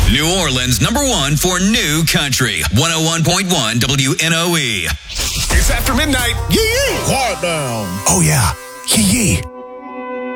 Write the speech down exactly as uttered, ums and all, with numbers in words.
New Orleans number one for new country. one oh one point one W N O E. It's after midnight. Yee-yee. Quiet down. Oh, yeah. Yee-yee.